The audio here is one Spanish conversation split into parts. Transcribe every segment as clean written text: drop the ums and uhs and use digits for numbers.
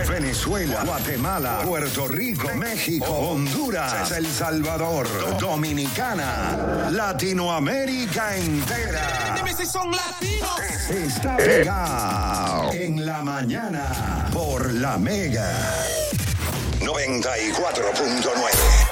Venezuela, Guatemala, Puerto Rico, México, Honduras, El Salvador, Dominicana, Latinoamérica entera. Dime si son latinos. Está pegado en la mañana por La Mega 94.9.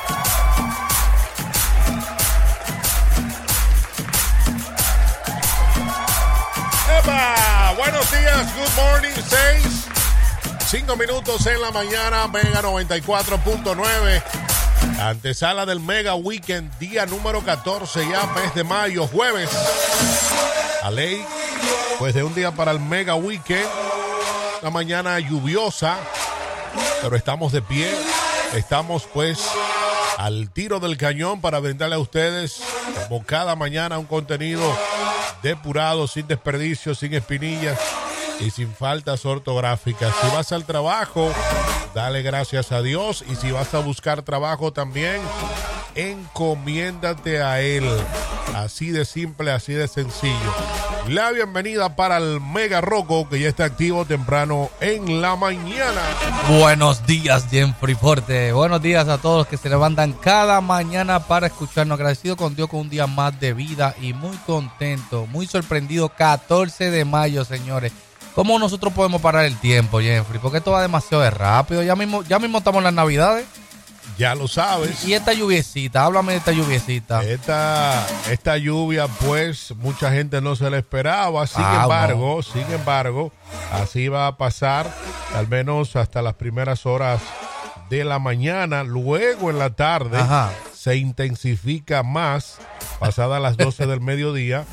¡Epa! Buenos días, good morning, 5 minutos en la mañana, Mega 94.9. Antesala del Mega Weekend, día número 14, ya mes de mayo, jueves. A ley, pues de un día para el Mega Weekend, una mañana lluviosa, pero estamos de pie, estamos pues al tiro del cañón para brindarle a ustedes, como cada mañana, un contenido depurado, sin desperdicio, sin espinillas y sin faltas ortográficas. Si vas al trabajo, dale gracias a Dios, y si vas a buscar trabajo también, encomiéndate a Él. Así de simple, así de sencillo. La bienvenida para el Mega Rocco, que ya está activo temprano en la mañana. Buenos días, Jeffrey Forte. Buenos días a todos los que se levantan cada mañana para escucharnos. Agradecido con Dios con un día más de vida y muy contento, muy sorprendido. 14 de mayo, señores. ¿Cómo nosotros podemos parar el tiempo, Jeffrey? Porque esto va demasiado rápido. Ya mismo estamos en las Navidades. Ya lo sabes. Y esta lluviecita, háblame de esta lluviecita. Esta lluvia, pues, mucha gente no se la esperaba. Sin embargo, así va a pasar, al menos hasta las primeras horas de la mañana. Luego en la tarde se intensifica más, pasadas las 12 del mediodía,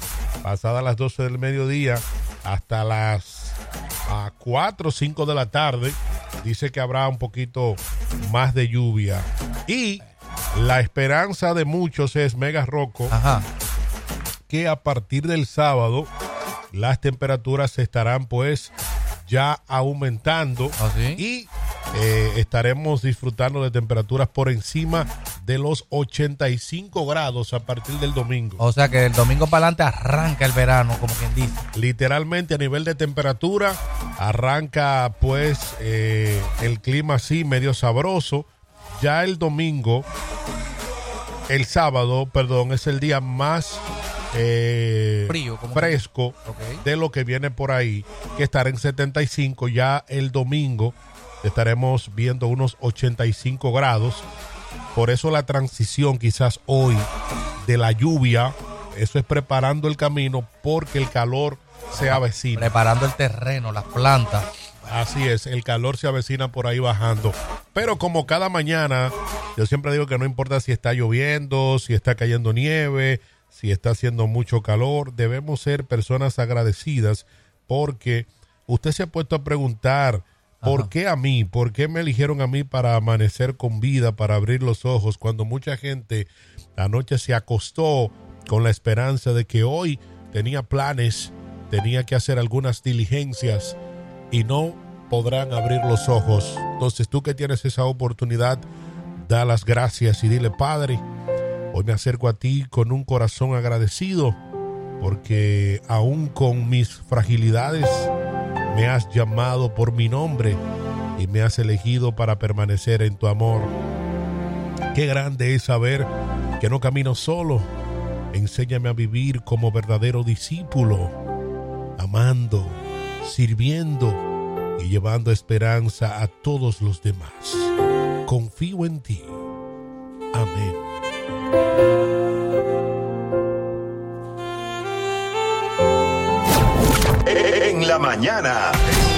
hasta las 4 o 5 de la tarde. Dice que habrá un poquito más de lluvia. Y la esperanza de muchos es, Mega Rocco, que a partir del sábado las temperaturas se estarán pues ya aumentando. Y estaremos disfrutando de temperaturas por encima de los 85 grados a partir del domingo. O sea que el domingo para adelante arranca el verano, como quien dice. Literalmente, a nivel de temperatura, arranca pues el clima así medio sabroso. Ya el sábado, es el día más fresco de lo que viene por ahí, que estará en 75. Ya el domingo estaremos viendo unos 85 grados. Por eso la transición quizás hoy de la lluvia, eso es preparando el camino porque el calor se avecina. Preparando el terreno, las plantas. Así es, el calor se avecina por ahí bajando. Pero como cada mañana, yo siempre digo que no importa si está lloviendo, si está cayendo nieve, si está haciendo mucho calor, debemos ser personas agradecidas, porque usted se ha puesto a preguntar, ¿por qué a mí? ¿Por qué me eligieron a mí para amanecer con vida, para abrir los ojos, cuando mucha gente anoche se acostó con la esperanza de que hoy tenía planes, tenía que hacer algunas diligencias y no podrán abrir los ojos? Entonces, tú que tienes esa oportunidad, da las gracias y dile: Padre, hoy me acerco a ti con un corazón agradecido, porque aún con mis fragilidades me has llamado por mi nombre y me has elegido para permanecer en tu amor. Qué grande es saber que no camino solo. Enséñame a vivir como verdadero discípulo, amando, sirviendo y llevando esperanza a todos los demás. Confío en ti. Amén. En la mañana.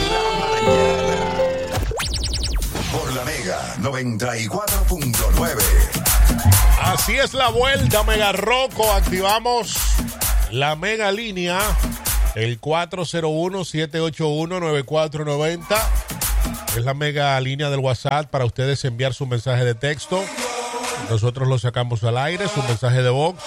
Por La Mega 94.9. Así es la vuelta, Mega Rocco. Activamos la mega línea, el 401-781-9490. Es la mega línea del WhatsApp para ustedes enviar su mensaje de texto. Nosotros lo sacamos al aire, su mensaje de voz.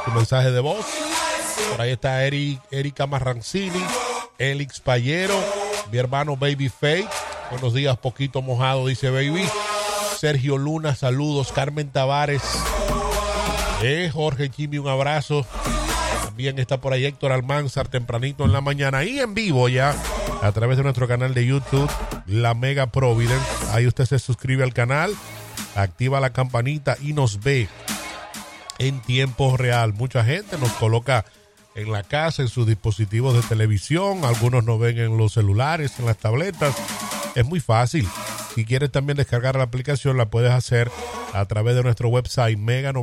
Por ahí está Erika Marrancini, Elix Payero, mi hermano Baby Faye. Buenos días, poquito mojado, dice Baby. Sergio Luna, saludos. Carmen Tavares, Jorge Jimmy, un abrazo. También está por ahí Héctor Almanzar tempranito en la mañana y en vivo ya a través de nuestro canal de YouTube, La Mega Providence. Ahí usted se suscribe al canal, activa la campanita y nos ve en tiempo real. Mucha gente nos coloca en la casa, en sus dispositivos de televisión. Algunos nos ven en los celulares, en las tabletas. Es muy fácil. Si quieres también descargar la aplicación, la puedes hacer a través de nuestro website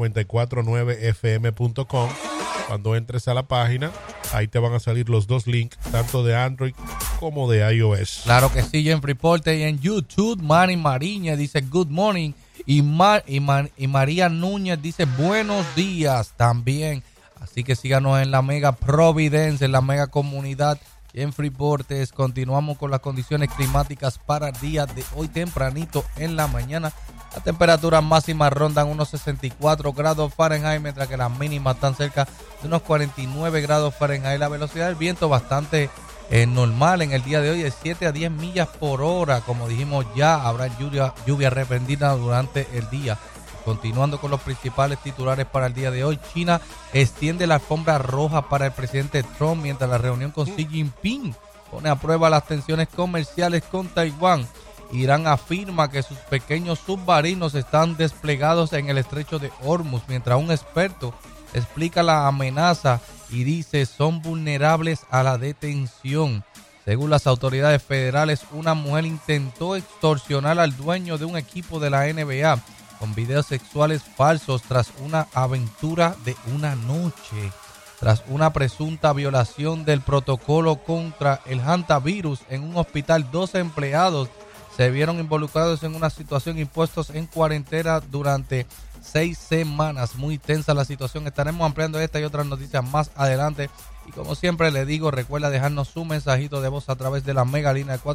mega949fm.com. Cuando entres a la página, ahí te van a salir los dos links, tanto de Android como de iOS. Claro que sí, en Freeporte y en YouTube. Manny Mariña dice good morning. Y María Núñez dice buenos días también. Así que síganos en la Mega Providence, en la Mega Comunidad y en Freeportes. Continuamos con las condiciones climáticas para el día de hoy tempranito en la mañana. Las temperaturas máximas rondan unos 64 grados Fahrenheit, mientras que las mínimas están cerca de unos 49 grados Fahrenheit. La velocidad del viento bastante normal en el día de hoy, de 7 a 10 millas por hora. Como dijimos, ya habrá lluvia repentina durante el día. Continuando con los principales titulares para el día de hoy, China extiende la alfombra roja para el presidente Trump mientras la reunión con Xi Jinping pone a prueba las tensiones comerciales con Taiwán. Irán afirma que sus pequeños submarinos están desplegados en el estrecho de Hormuz, mientras un experto explica la amenaza y dice son vulnerables a la detención. Según las autoridades federales, una mujer intentó extorsionar al dueño de un equipo de la NBA con videos sexuales falsos tras una aventura de una noche. Tras una presunta violación del protocolo contra el hantavirus en un hospital, 12 empleados se vieron involucrados en una situación impuestos en cuarentena durante 6 semanas. Muy tensa la situación. Estaremos ampliando esta y otras noticias más adelante. Y como siempre le digo, recuerda dejarnos su mensajito de voz a través de la mega línea de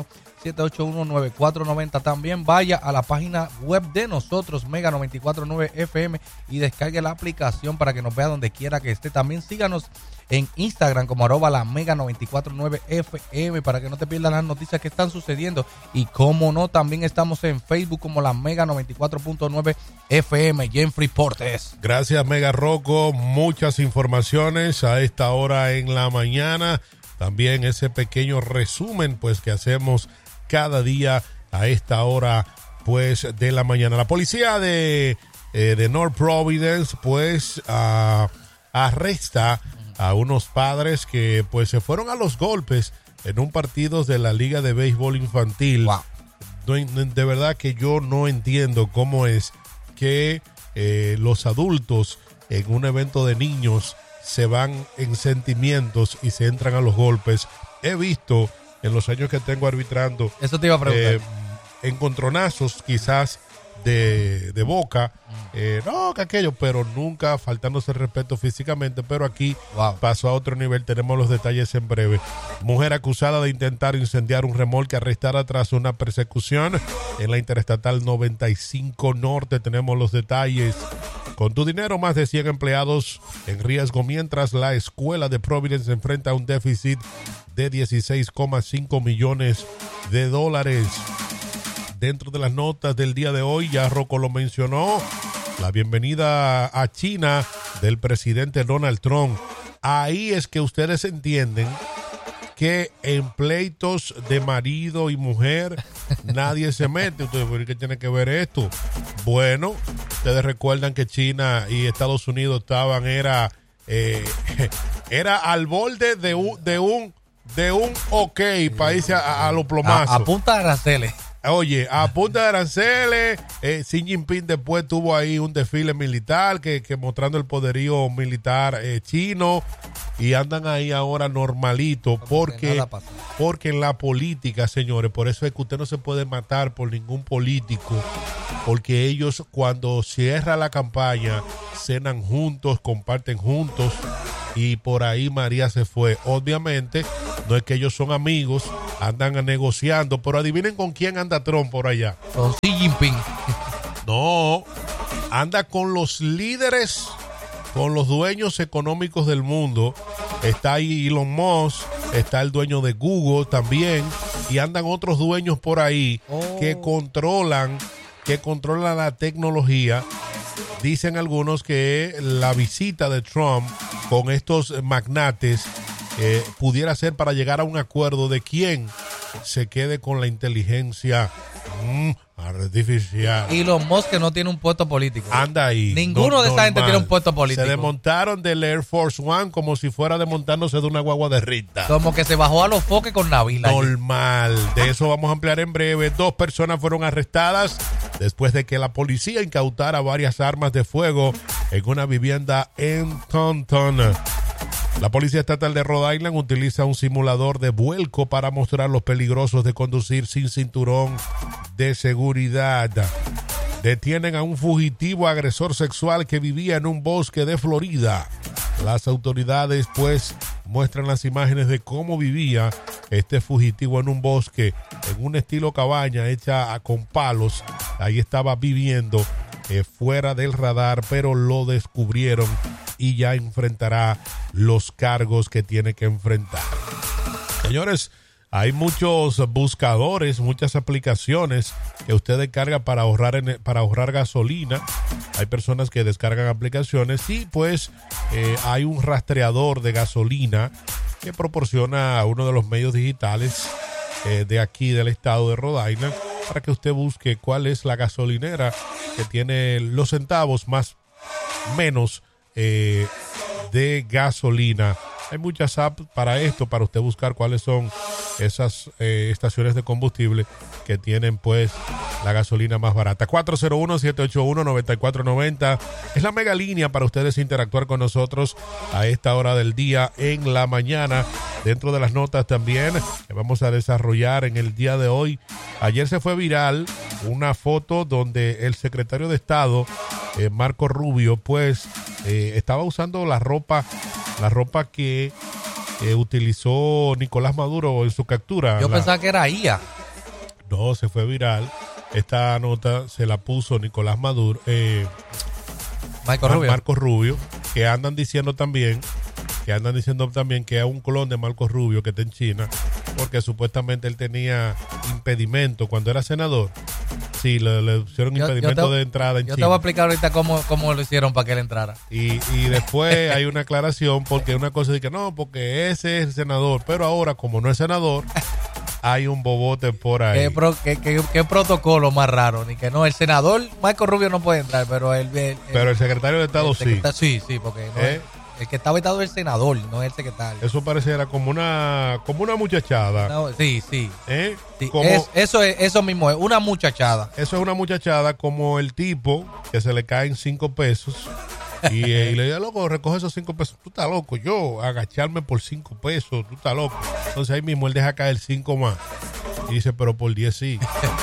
401-781-9490. También vaya a la página web de nosotros, Mega 949 FM, y descargue la aplicación para que nos vea donde quiera que esté. También síganos en Instagram como @la Mega 949 FM para que no te pierdas las noticias que están sucediendo. Y como no, también estamos en Facebook como la Mega 94.9 FM y en Freeportes. Gracias, Mega Rocco. Muchas informaciones a esta hora en la mañana. También ese pequeño resumen pues que hacemos cada día a esta hora pues de la mañana. La policía de North Providence pues arresta a unos padres que pues se fueron a los golpes en un partido de la Liga de Béisbol Infantil. Wow. De verdad que yo no entiendo cómo es que los adultos en un evento de niños se van en sentimientos y se entran a los golpes. He visto en los años que tengo arbitrando, eso te iba a preguntar, encontronazos quizás de boca, no que aquello, pero nunca faltándose el respeto físicamente. Pero aquí pasó a otro nivel. Tenemos los detalles en breve. Mujer acusada de intentar incendiar un remolque arrestada tras una persecución en la Interestatal 95 Norte. Tenemos los detalles. Con tu dinero, más de 100 empleados en riesgo, mientras la escuela de Providence enfrenta un déficit de $16,5 millones. Dentro de las notas del día de hoy, ya Rocco lo mencionó, la bienvenida a China del presidente Donald Trump. Ahí es que ustedes entienden que en pleitos de marido y mujer nadie se mete. Ustedes, ¿qué tiene que ver esto? Bueno, ustedes recuerdan que China y Estados Unidos estaban, era al borde de un ok para irse a los plomazos. A punta de aranceles. Oye, a punta de aranceles, Xi Jinping después tuvo ahí un desfile militar que mostrando el poderío militar chino, y andan ahí ahora normalito porque en la política, señores, por eso es que usted no se puede matar por ningún político, porque ellos cuando cierra la campaña cenan juntos, comparten juntos, y por ahí María se fue. Obviamente no es que ellos son amigos, andan negociando, pero adivinen con quién anda Trump por allá. Con Xi Jinping. No, anda con los líderes, con los dueños económicos del mundo. Está ahí Elon Musk, está el dueño de Google también, y andan otros dueños por ahí que controlan la tecnología. Dicen algunos que la visita de Trump con estos magnates pudiera ser para llegar a un acuerdo de quién se quede con la inteligencia artificial. Y los Musk que no tiene un puesto político. Anda ahí. Ninguno de esa gente tiene un puesto político. Se desmontaron del Air Force One como si fuera desmontándose de una guagua de Rita. Como que se bajó a los foques con Navila. Normal. De eso vamos a ampliar en breve. 2 personas fueron arrestadas después de que la policía incautara varias armas de fuego en una vivienda en Taunton. La Policía Estatal de Rhode Island utiliza un simulador de vuelco para mostrar los peligrosos de conducir sin cinturón de seguridad. Detienen a un fugitivo agresor sexual que vivía en un bosque de Florida. Las autoridades, pues, muestran las imágenes de cómo vivía este fugitivo en un bosque, en un estilo cabaña hecha con palos. Ahí estaba viviendo fuera del radar, pero lo descubrieron y ya enfrentará los cargos que tiene que enfrentar. Señores, hay muchos buscadores, muchas aplicaciones que usted descarga para ahorrar gasolina. Hay personas que descargan aplicaciones y pues hay un rastreador de gasolina que proporciona uno de los medios digitales de aquí del estado de Rhode Island para que usted busque cuál es la gasolinera que tiene los centavos menos de gasolina. Hay muchas apps para esto, para usted buscar cuáles son esas estaciones de combustible que tienen pues la gasolina más barata. 401-781-9490 es la mega línea para ustedes interactuar con nosotros a esta hora del día en la mañana. Dentro de las notas también que vamos a desarrollar en el día de hoy. Ayer se fue viral una foto donde el secretario de Estado, Marco Rubio, pues estaba usando la ropa que utilizó Nicolás Maduro en su captura. Yo pensaba que era IA. No, se fue viral. Esta nota se la puso Nicolás Maduro, Marco Rubio, que andan diciendo también que es un clon de Marco Rubio que está en China, porque supuestamente él tenía impedimento cuando era senador. Sí, le hicieron impedimento de entrada en China. Yo te voy a explicar ahorita cómo lo hicieron para que él entrara. Y después hay una aclaración, porque una cosa dice que no, porque ese es el senador, pero ahora como no es senador, hay un bobote por ahí. ¿Qué protocolo más raro? Ni que no, el senador Marco Rubio no puede entrar, pero el secretario de Estado sí. Sí, porque no el que está vetado es el senador, no es el secretario. Eso pareciera como una muchachada. No, sí. Sí, eso mismo es, una muchachada. Eso es una muchachada como el tipo que se le caen 5 pesos y le dice, loco, recoge esos 5 pesos. Tú estás loco, yo agacharme por 5 pesos, tú estás loco. Entonces ahí mismo él deja caer 5 más. Y dice, pero por 10 sí.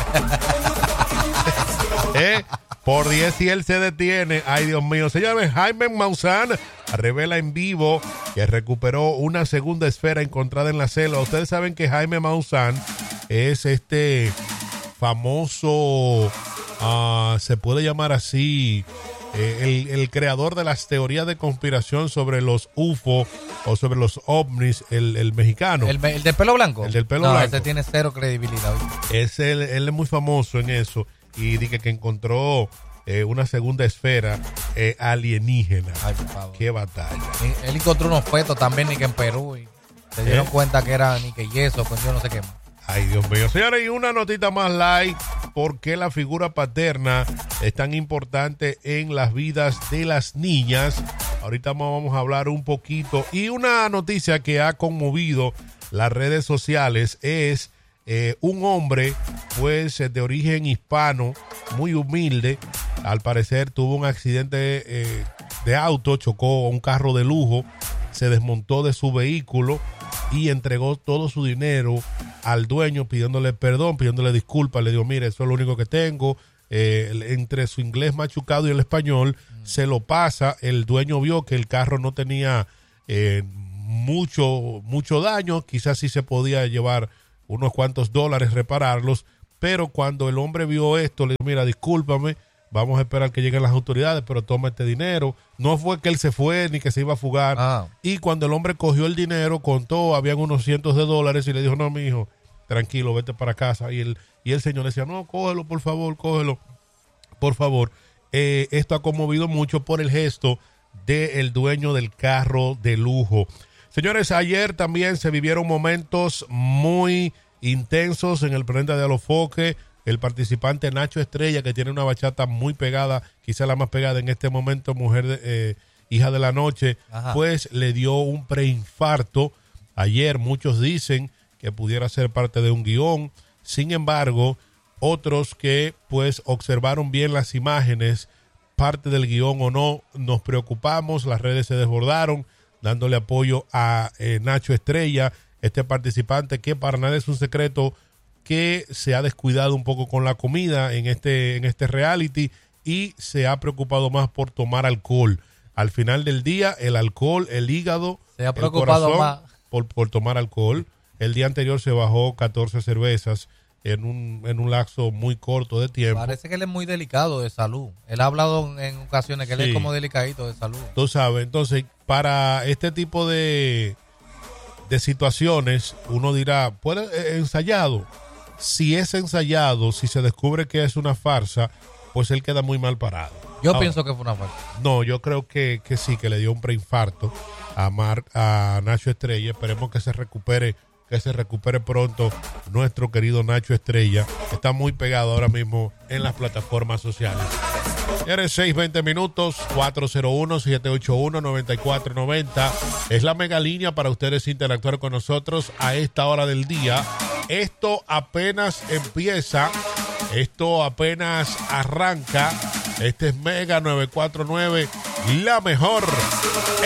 Por 10 si él se detiene. Ay, Dios mío. Señores, Jaime Maussan revela en vivo que recuperó una segunda esfera encontrada en la selva. Ustedes saben que Jaime Maussan es este famoso, se puede llamar así, el creador de las teorías de conspiración sobre los UFO o sobre los ovnis, el mexicano. ¿El del pelo blanco? El del pelo blanco. Ese tiene cero credibilidad. Él es muy famoso en eso. Y dije que encontró una segunda esfera alienígena. Ay, por favor. Qué batalla. Él encontró unos fetos también, ni que en Perú. Y se dieron cuenta que era ni que yeso, pues yo no sé qué más. Ay, Dios mío. Señores, y una notita más light. ¿Por qué la figura paterna es tan importante en las vidas de las niñas? Ahorita vamos a hablar un poquito. Y una noticia que ha conmovido las redes sociales es un hombre, pues, de origen hispano, muy humilde. Al parecer tuvo un accidente de auto, chocó a un carro de lujo, se desmontó de su vehículo y entregó todo su dinero al dueño pidiéndole perdón, pidiéndole disculpas. Le dijo, mire, eso es lo único que tengo. Entre su inglés machucado y el español se lo pasa. El dueño vio que el carro no tenía mucho daño, quizás sí se podía llevar unos cuantos dólares repararlos, pero cuando el hombre vio esto, le dijo, mira, discúlpame, vamos a esperar que lleguen las autoridades, pero toma este dinero. No fue que él se fue ni que se iba a fugar. Y cuando el hombre cogió el dinero, contó, habían unos cientos de dólares y le dijo, no, mi hijo, tranquilo, vete para casa. Y el señor le decía, no, cógelo, por favor, cógelo, por favor. Esto ha conmovido mucho por el gesto del dueño del carro de lujo. Señores, ayer también se vivieron momentos muy intensos en el Planeta de Alofoque. El participante Nacho Estrella, que tiene una bachata muy pegada, quizá la más pegada en este momento, hija de la noche, Ajá. pues le dio un preinfarto. Ayer muchos dicen que pudiera ser parte de un guión. Sin embargo, otros que pues observaron bien las imágenes, parte del guión o no, nos preocupamos, las redes se desbordaron, dándole apoyo a Nacho Estrella, este participante que para nada es un secreto que se ha descuidado un poco con la comida en este reality y se ha preocupado más por tomar alcohol. Al final del día, el alcohol, el hígado, Se ha el preocupado corazón, más. por tomar alcohol. El día anterior se bajó 14 cervezas en un lapso muy corto de tiempo. Parece que él es muy delicado de salud. Él ha hablado en ocasiones que él Sí. es como delicadito de salud. Tú sabes, entonces, para este tipo de situaciones, uno dirá, ¿puede ensayado? Si es ensayado, si se descubre que es una farsa, pues él queda muy mal parado. Yo Ahora, pienso que fue una falta. No, yo creo que sí, que le dio un preinfarto a Nacho Estrella. Esperemos que se recupere pronto nuestro querido Nacho Estrella. Está muy pegado ahora mismo en las plataformas sociales. Eres 6:20 minutos, 401-781-9490. Es la mega línea para ustedes interactuar con nosotros a esta hora del día. Esto apenas empieza, esto apenas arranca. Este es Mega 949, la mejor.